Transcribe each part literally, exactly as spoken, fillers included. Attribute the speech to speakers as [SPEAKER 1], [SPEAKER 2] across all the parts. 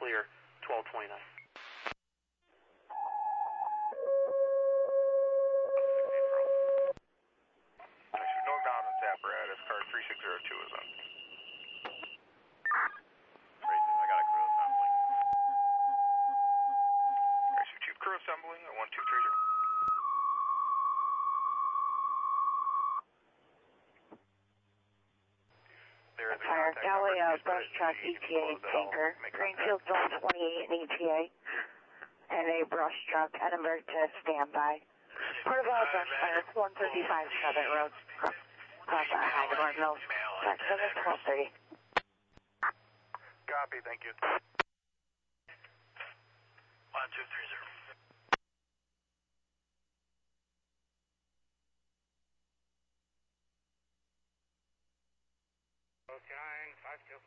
[SPEAKER 1] clear, twelve twenty-nine.
[SPEAKER 2] Northbound with apparatus, car three six zero two is on. I got a crew assembling. Crew assembling at one two three zero.
[SPEAKER 3] Fire Galley, uh, brush truck, E T A tanker, Greenfield Zone twenty-eight and E T A, and a brush truck, Edinburgh to standby. Portobello brush fire, one thirty-five Southern Road, cross our Hagadorn Mills, track seven, twelve thirty.
[SPEAKER 2] Copy, thank you. one two three zero.
[SPEAKER 4] nine five two.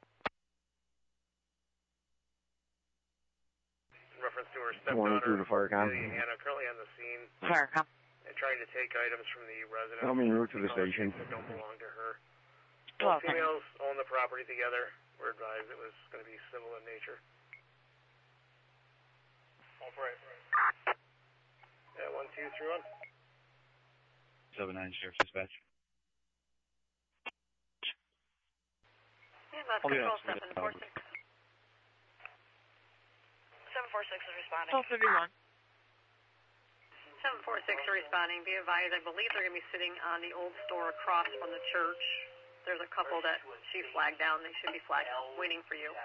[SPEAKER 4] In reference to her stepdaughter, Hannah, currently on the scene.
[SPEAKER 3] Fire com.
[SPEAKER 4] And trying to take items from the residence.
[SPEAKER 5] Tell me route to the station.
[SPEAKER 4] That don't belong to her.
[SPEAKER 3] twelve
[SPEAKER 4] Both females own the property together. We're advised it was going to be civil in nature. All right. Yeah, one, two, three, one.
[SPEAKER 5] seven nine, Sheriff Dispatch.
[SPEAKER 6] Yeah, that's control seven four six. seven four six is responding.
[SPEAKER 3] twelve thirty-one.
[SPEAKER 6] seven four six are responding. Be advised, I believe they're going to be sitting on the old store across from the church. There's a couple that she flagged down. They should be flagged, waiting for you.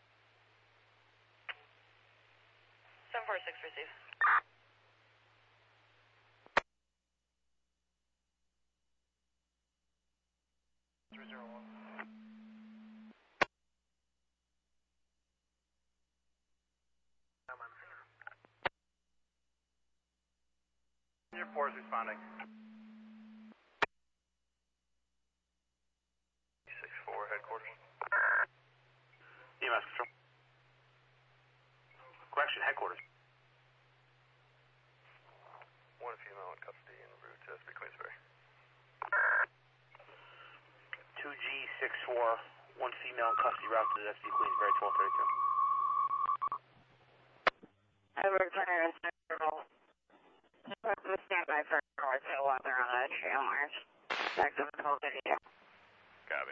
[SPEAKER 6] seven four six receive.
[SPEAKER 2] three zero one. I'm on scene. Unit four is responding. six four, headquarters.
[SPEAKER 1] E M S control. Correction, headquarters.
[SPEAKER 2] One female in custody en route to S B Queensbury.
[SPEAKER 1] two G six four, one female in custody route to S B Queensbury, twelve thirty-two.
[SPEAKER 3] I return a central. Let's stand by for cars so while they're on the trailers. Back to the twelve thirty-two.
[SPEAKER 2] Copy.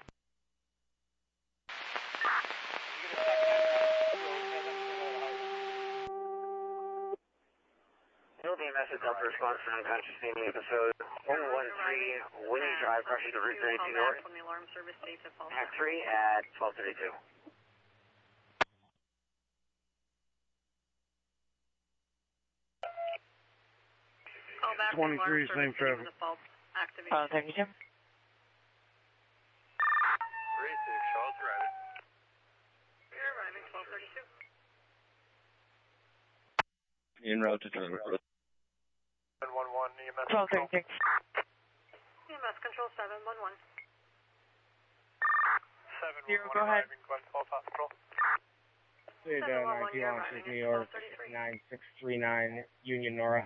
[SPEAKER 4] It'll be a message up response for unconscious family episode one one three Winnie Drive, crossing to Route thirty-two North.
[SPEAKER 6] From the alarm service state to Paul.
[SPEAKER 4] Act three at twelve thirty-two.
[SPEAKER 6] Call back
[SPEAKER 5] twenty-three,
[SPEAKER 6] from alarm
[SPEAKER 5] same
[SPEAKER 6] service
[SPEAKER 5] traffic.
[SPEAKER 6] to false activation.
[SPEAKER 3] twelve thirty-two.
[SPEAKER 2] three six, Charles arriving.
[SPEAKER 6] You're arriving twelve thirty-two.
[SPEAKER 5] En route to Trevor.
[SPEAKER 2] seven one one, E M S
[SPEAKER 3] twelve
[SPEAKER 2] control.
[SPEAKER 3] thirty-six.
[SPEAKER 6] E M S control seven one one.
[SPEAKER 2] seven
[SPEAKER 3] Zero,
[SPEAKER 2] one one
[SPEAKER 3] go ahead.
[SPEAKER 2] arriving, Glen Falls Hospital.
[SPEAKER 5] Hey,
[SPEAKER 6] seven one
[SPEAKER 5] uh,
[SPEAKER 6] one, you're
[SPEAKER 5] nineteen
[SPEAKER 6] arriving
[SPEAKER 5] New
[SPEAKER 6] at
[SPEAKER 5] York,
[SPEAKER 6] twelve thirty-three.
[SPEAKER 5] nine six three nine, Union Nora.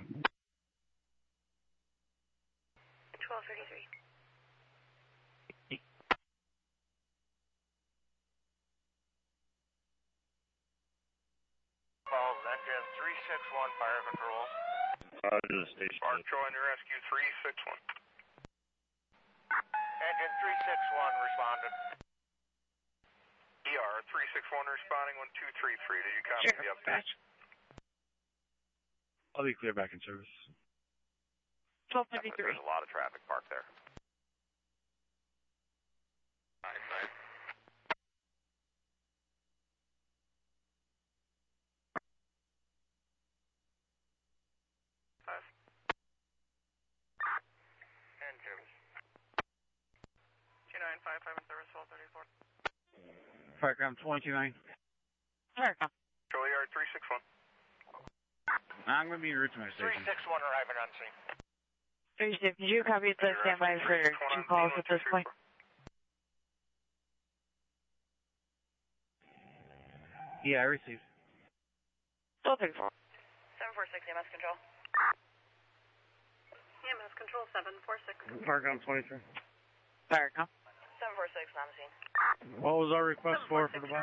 [SPEAKER 6] twelve thirty-three.
[SPEAKER 2] Falls, engine three six one, fire control.
[SPEAKER 5] Uh, to the station.
[SPEAKER 2] Mark Troy under rescue three six one. Engine three six one responded. E R three six one responding one two three three. Did you copy the update?
[SPEAKER 5] I'll be clear back in service.
[SPEAKER 3] twelve thirty-three.
[SPEAKER 2] There's a lot of traffic parked there. Nice, nice. Nice. Engines.
[SPEAKER 6] two nine five five in service twelve thirty-four.
[SPEAKER 5] Firecom twenty-two nine.
[SPEAKER 3] Fire com.
[SPEAKER 2] Control yard three six one.
[SPEAKER 5] I'm going to be en route to my
[SPEAKER 2] three
[SPEAKER 5] station.
[SPEAKER 2] six one arriving on scene.
[SPEAKER 3] thirty-six. Did you copy the standby for two calls at this point?
[SPEAKER 5] Yeah, I received.
[SPEAKER 3] twelve thirty-four.
[SPEAKER 6] seven four six E M S control. E M S control seven four six.
[SPEAKER 5] Firecom twenty-three.
[SPEAKER 3] Fire com.
[SPEAKER 6] seven four six, on the scene.
[SPEAKER 5] What was our request for for the